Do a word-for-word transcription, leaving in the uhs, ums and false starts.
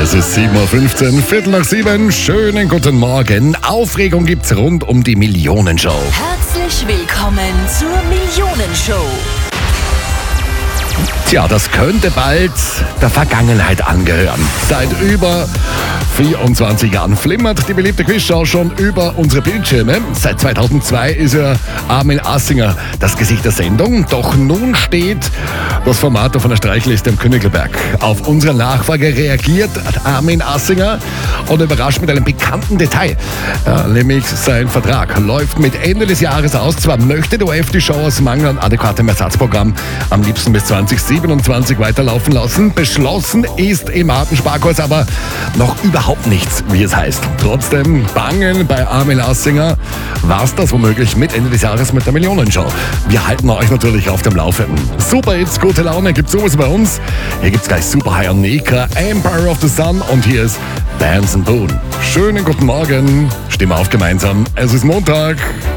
Es ist sieben Uhr fünfzehn, Viertel nach sieben. Schönen guten Morgen. Aufregung gibt's rund um die Millionenshow. Herzlich willkommen zur Millionenshow. Tja, das könnte bald der Vergangenheit angehören. Seit über vierundzwanzig Jahren flimmert die beliebte Quizshow schon über unsere Bildschirme. Seit zweitausendzwei ist ja Armin Assinger das Gesicht der Sendung. Doch nun steht das Format von der Streichliste im Königelberg. Auf unsere Nachfrage reagiert Armin Assinger und überrascht mit einem pikanten Detail. Ja, nämlich sein Vertrag läuft mit Ende des Jahres aus. Zwar möchte der O F die Show aus Mangel an adäquatem Ersatzprogramm am liebsten bis zwanzig siebenundzwanzig weiterlaufen lassen. Beschlossen ist im harten Sparkurs aber noch überhaupt nichts, wie es heißt. Trotzdem bangen bei Armin Assinger. War's das womöglich mit Ende des Jahres mit der Millionenshow? Wir halten euch natürlich auf dem Laufenden. Super Hits, gute Laune gibt's sowas bei uns. Hier gibt's gleich Super High on Nika, Empire of the Sun und hier ist Dance and Boone. Schönen guten Morgen. Stimme auf gemeinsam. Es ist Montag.